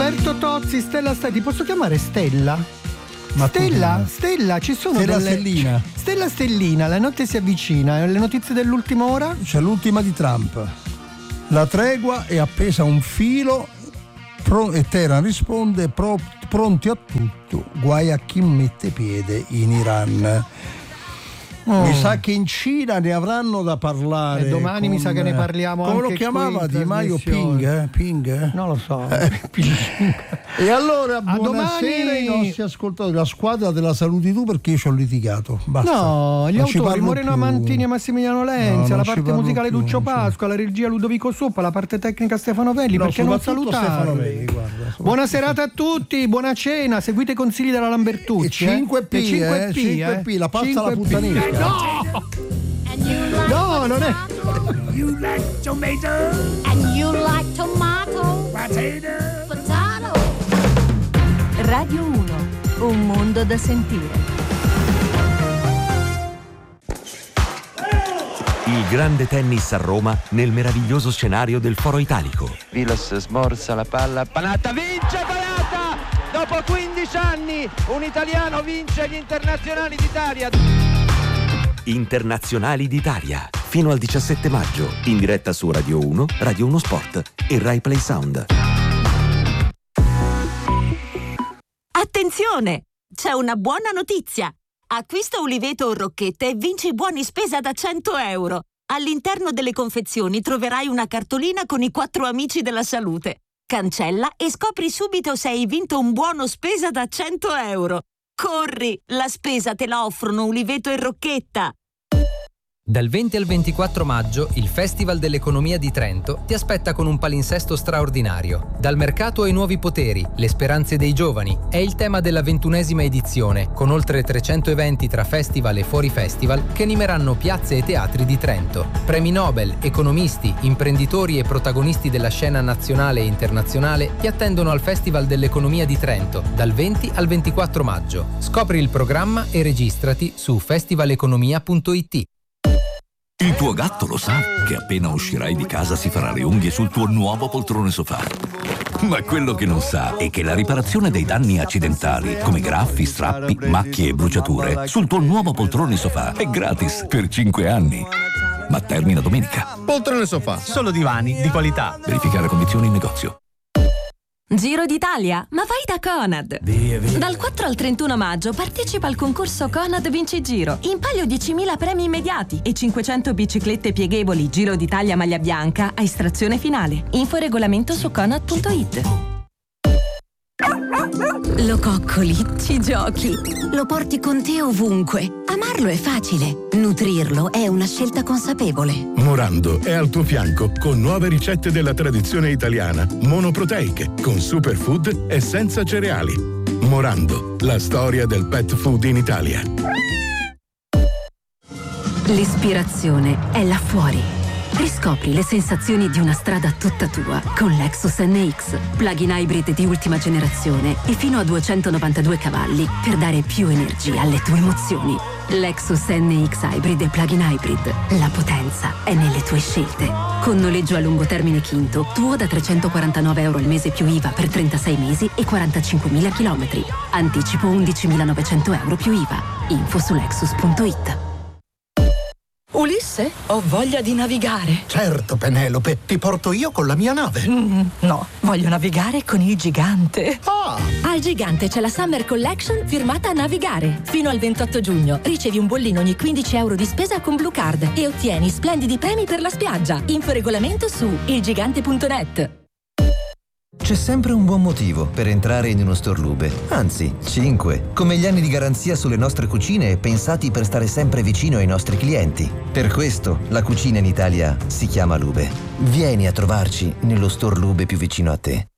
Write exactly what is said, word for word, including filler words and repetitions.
Umberto Tozzi, Stella Sta- ti posso chiamare Stella? Ma Stella, Stella, ci sono Stella delle... Stellina. Stella Stellina, la notte si avvicina. Le notizie dell'ultima ora? C'è l'ultima di Trump. La tregua è appesa a un filo pro- e Teheran risponde pro- pronti a tutto, guai a chi mette piede in Iran. Oh. Mi sa che in Cina ne avranno da parlare. E domani con, mi sa che ne parliamo come anche lo chiamava Di Maio? Ping, eh? Ping, eh? Non lo so. E allora a buonasera domani... ai nostri ascoltatori. La squadra te la saluti tu perché io ci ho litigato. Basta. No, gli non autori Moreno più. Amantini e Massimiliano Lenza, No, la parte musicale più, Duccio Pasqua, la regia Ludovico Soppa, la parte tecnica Stefano Velli. No, perché non soprattutto salutare? Stefano Velli, guarda, buona serata a tutti, buona cena, seguite i consigli della Lambertucci. cinque P, eh? cinque P, eh? cinque P, la pasta alla cinque P. puttanesca. Eh, no! No, non è. You like tomato And you like tomato, potato. potato. Radio uno, un mondo da sentire. Il grande tennis a Roma nel meraviglioso scenario del Foro Italico. Vilas smorza la palla, Panatta vince Panatta! Dopo quindici anni un italiano vince gli internazionali d'Italia. Internazionali d'Italia, fino al diciassette maggio, in diretta su Radio uno, Radio uno Sport e Rai Play Sound. Attenzione! C'è una buona notizia! Acquista Uliveto o Rocchette e vinci buoni spesa da cento euro. All'interno delle confezioni troverai una cartolina con i quattro amici della salute. Cancella e scopri subito se hai vinto un buono spesa da cento euro. Corri! La spesa te la offrono Uliveto e Rocchetta! Dal venti al ventiquattro maggio il Festival dell'Economia di Trento ti aspetta con un palinsesto straordinario. Dal mercato ai nuovi poteri, le speranze dei giovani è il tema della ventunesima edizione, con oltre trecento eventi tra festival e fuori festival che animeranno piazze e teatri di Trento. Premi Nobel, economisti, imprenditori e protagonisti della scena nazionale e internazionale ti attendono al Festival dell'Economia di Trento dal venti al ventiquattro maggio. Scopri il programma e registrati su festivaleconomia punto it. Il tuo gatto lo sa che appena uscirai di casa si farà le unghie sul tuo nuovo poltrone sofà. Ma quello che non sa è che la riparazione dei danni accidentali, come graffi, strappi, macchie e bruciature, sul tuo nuovo poltrone sofà è gratis per cinque anni. Ma termina domenica. Poltrone sofà, solo divani di qualità. Verificare condizioni in negozio. Giro d'Italia, ma vai da Conad! Via, via. Dal quattro al trentuno maggio partecipa al concorso Conad Vinci Giro. In palio diecimila premi immediati e cinquecento biciclette pieghevoli Giro d'Italia maglia bianca a estrazione finale. Info e regolamento su conad punto it. Lo coccoli, ci giochi, lo porti con te ovunque. Amarlo è facile, nutrirlo è una scelta consapevole. Morando è al tuo fianco con nuove ricette della tradizione italiana, monoproteiche, con superfood e senza cereali. Morando, la storia del pet food in Italia. L'ispirazione è là fuori. Riscopri le sensazioni di una strada tutta tua con Lexus N X, plug-in hybrid di ultima generazione e fino a duecentonovantadue cavalli per dare più energia alle tue emozioni. Lexus N X Hybrid e plug-in hybrid. La potenza è nelle tue scelte. Con noleggio a lungo termine Quinto, tuo da trecentoquarantanove euro al mese più I V A per trentasei mesi e quarantacinquemila chilometri. Anticipo undicimilanovecento euro più I V A. Info su lexus punto it. Ulisse, ho voglia di navigare. Certo, Penelope, ti porto io con la mia nave. Mm, no, voglio navigare con il Gigante. Ah! Al Gigante c'è la Summer Collection firmata a Navigare. Fino al ventotto giugno ricevi un bollino ogni quindici euro di spesa con Blue Card e ottieni splendidi premi per la spiaggia. Info e regolamento su il gigante punto net. C'è sempre un buon motivo per entrare in uno store Lube, anzi, cinque, come gli anni di garanzia sulle nostre cucine pensati per stare sempre vicino ai nostri clienti. Per questo la cucina in Italia si chiama Lube. Vieni a trovarci nello store Lube più vicino a te.